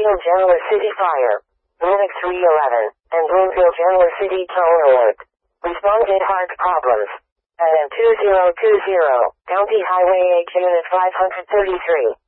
Bloomfield Chandler City Fire. Linux 311, and Bloomfield Chandler City Toll Alert. Responded heart problems. And 2020, County Highway H Unit 533.